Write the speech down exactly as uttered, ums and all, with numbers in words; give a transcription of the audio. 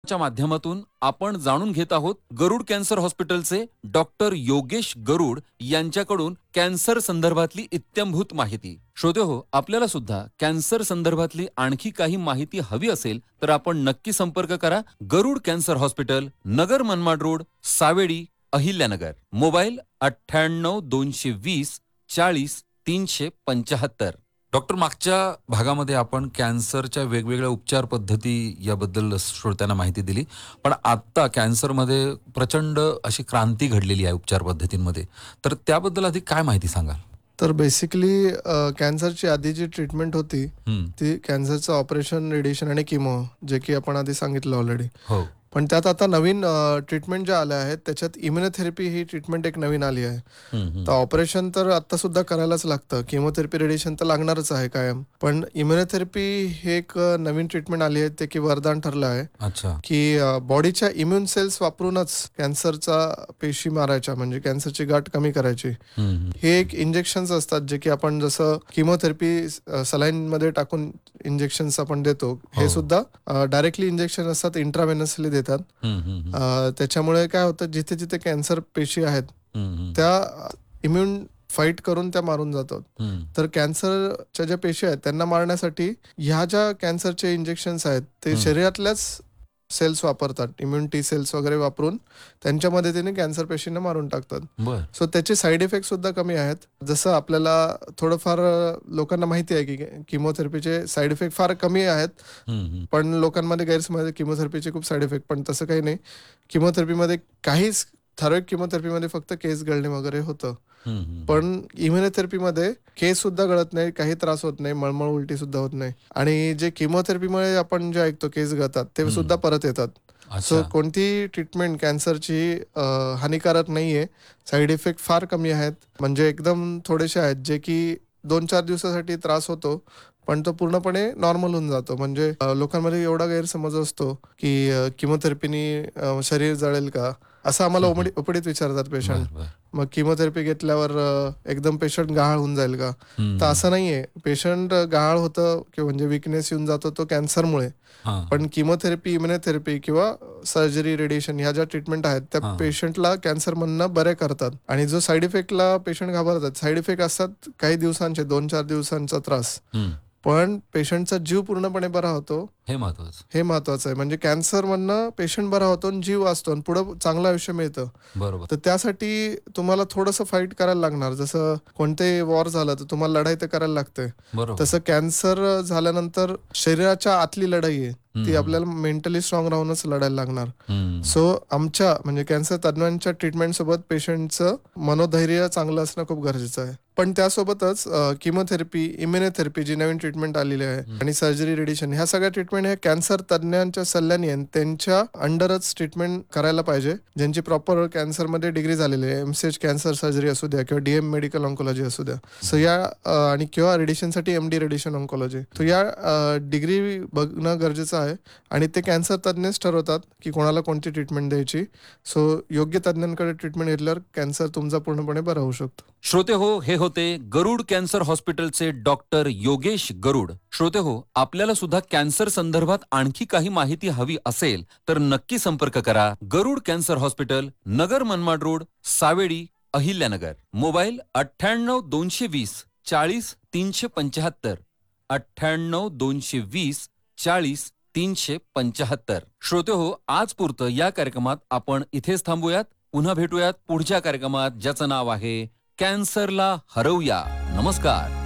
च्या माध्यमातून आपण जाणून घेत आहोत गरुड कॅन्सर हॉस्पिटलचे डॉक्टर योगेश गरुड यांच्याकडून कॅन्सर संदर्भातली इत्थंभूत माहिती। श्रोतेहो, आपल्याला सुद्धा कॅन्सर संदर्भातली आणखी काही माहिती हवी असेल तर आपण नक्की संपर्क करा गरुड cancer hospital, Nagar Manmad road, Savedi, Ahilyanagar. Mobile अठ्ठ्याण्णव दोनशे वीस चाळीस तीनशे पंचाहत्तर। डॉक्टर, मागच्या भागामध्ये आपण कॅन्सरच्या वेगवेगळ्या उपचार पद्धती याबद्दल श्रोत्यांना माहिती दिली, पण आता कॅन्सरमध्ये प्रचंड अशी क्रांती घडलेली आहे उपचार पद्धतींमध्ये, तर त्याबद्दल अधिक काय माहिती सांगाल? तर बेसिकली कॅन्सरची आधी जी ट्रीटमेंट होती ती कॅन्सरचं ऑपरेशन, रेडिएशन आणि किमो, जे की आपण आधी सांगितलं ऑलरेडी। हो, पण त्यात आता नवीन ट्रीटमेंट ज्या आल्या आहेत त्याच्यात इम्युनोथेरपी ही ट्रीटमेंट एक नवीन आली आहे। तर ऑपरेशन तर आता सुद्धा करायलाच लागतं, किमोथेरपी, रेडिएशन तर लागणारच आहे कायम, पण इम्युनोथेरपी हे एक नवीन ट्रीटमेंट आली आहे, ते की वरदान ठरलं आहे। अच्छा, की बॉडीच्या इम्युन सेल्स वापरूनच कॅन्सरचा पेशी मारायच्या, म्हणजे कॅन्सरची गाठ कमी करायची। हे एक इंजेक्शन्स असतात जे की आपण जसं किमोथेरपी सलाईन मध्ये टाकून इंजेक्शन्स आपण देतो, हे सुद्धा डायरेक्टली इंजेक्शन असतात, इंट्राव्हेनसली देतात। त्याच्यामुळे काय होतं, जिथे जिथे कॅन्सर पेशी आहेत त्या इम्युन फाईट करून त्या मारून जातात। तर कॅन्सरच्या ज्या पेशी आहेत त्यांना मारण्यासाठी ह्या ज्या कॅन्सरचे इंजेक्शन्स आहेत ते शरीरातल्याच सेल्स वापरतात, इम्युन टी सेल्स वगैरे वापरून त्यांच्या मदतीने कॅन्सर पेशींना मारून टाकतात। सो त्याचे साईड इफेक्ट सुद्धा कमी आहेत। जसं आपल्याला थोडंफार लोकांना माहिती आहे की किमोथेरपीचे साईड इफेक्ट फार कमी आहेत, पण लोकांमध्ये गैरसमज आहे किमोथेरपीचे खूप साईड इफेक्ट, पण तसं काही नाही। किमोथेरपीमध्ये काहीच, ठराविक किमोथेरपीमध्ये फक्त केस गळणे वगैरे होतं, पण इम्युनोथेरपीमध्ये केस सुद्धा गळत नाही, काही त्रास होत नाही, मळमळ उलटी सुद्धा होत नाही, आणि जे किमोथेरपीमुळे आपण जे ऐकतो केस गळतात ते सुद्धा परत येतात। सो कोणती ट्रीटमेंट कॅन्सरची हानिकारक नाहीये, साईड इफेक्ट फार कमी आहेत, म्हणजे एकदम थोडेसे आहेत जे की दोन चार दिवसासाठी त्रास होतो पण तो पूर्णपणे नॉर्मल होऊन जातो। म्हणजे लोकांमध्ये एवढा गैरसमज असतो की किमोथेरपीनी शरीर जळेल का, असं आम्हाला ओपडीत विचारतात पेशंट, मग किमोथेरपी घेतल्यावर एकदम पेशंट गहाळ होऊन जाईल का, तर असं नाहीये। पेशंट गहाळ होतं किंवा म्हणजे विकनेस येऊन जातो तो कॅन्सरमुळे, पण किमोथेरपी, इम्युनोथेरपी किंवा सर्जरी, रेडिएशन ह्या ज्या ट्रीटमेंट आहेत त्या पेशंटला कॅन्सर मधनं बरे करतात। आणि जो साईड इफेक्टला पेशंट घाबरतात, साईड इफेक्ट असतात काही दिवसांचे, दोन चार दिवसांचा त्रास, पण पेशंटचा जीव पूर्णपणे बरा होतो, हे महत्वाचं हे महत्वाचं आहे। म्हणजे कॅन्सर मधनं पेशंट बरा होतो आणि जीव वाचतो आणि पुढे चांगलं आयुष्य मिळतं। बरोबर, तर त्यासाठी तुम्हाला थोडंसं फाईट करायला लागणार, जसं कोणतेही वॉर झालं तर तुम्हाला लढाई तर करायला लागते, तसं कॅन्सर झाल्यानंतर शरीराच्या आतली लढाई आहे ती आपल्याला मेंटली स्ट्रॉंग राहूनच लढायला लागणार। सो आमच्या म्हणजे कॅन्सर तज्ञांच्या ट्रीटमेंट सोबत पेशंटचं मनोधैर्य चांगलं असणं खूप गरजेचं आहे। पण त्यासोबतच किमोथेरपी, इम्युनोथेरपी जी नवीन ट्रीटमेंट आलेली आहे, आणि सर्जरी, रेडिएशन, ह्या सगळ्या ट्रीटमेंट ह्या कॅन्सर तज्ञांच्या सल्ल्याने त्यांच्या अंडरच ट्रीटमेंट करायला पाहिजे, ज्यांची प्रॉपर कॅन्सरमध्ये डिग्री झालेली आहे, एमसीएच कॅन्सर सर्जरी असू द्या किंवा डीएम मेडिकल ऑन्कोलॉजी असू द्या, सो या आणि किंवा रेडिएशनसाठी एमडी रेडिएशन ऑन्कोलॉजी, तर या डिग्री बघणं गरजेचं आहे आणि ते कॅन्सर तज्ञच ठरवतात की कोणाला कोणती ट्रीटमेंट द्यायची। सो योग्य तज्ञांकडे ट्रीटमेंट घेतल्यावर कॅन्सर तुमचा पूर्णपणे बरा होऊ शकतो। श्रोते हो, हे होते गरुड कॅन्सर हॉस्पिटलचे डॉक्टर योगेश गरुड। श्रोते हो, आपल्याला सुद्धा कॅन्सर संदर्भात आणखी काही माहिती हवी असेल तर नक्की संपर्क करा गरुड cancer hospital, Nagar Manmad road, Savedi, Ahilyanagar. Mobile अठ्ठ्याण्णव दोनशे वीस चाळीस तीनशे पंचाहत्तर, अठ्ठ्याण्णव दोनशे वीस चाळीस तीनशे पंचाहत्तर। श्रोते हो, आज पुरतं या कार्यक्रमात आपण इथेच थांबूयात, पुन्हा भेटूयात पुढच्या कार्यक्रमात ज्याचं नाव आहे कॅन्सरला हरवूया। नमस्कार।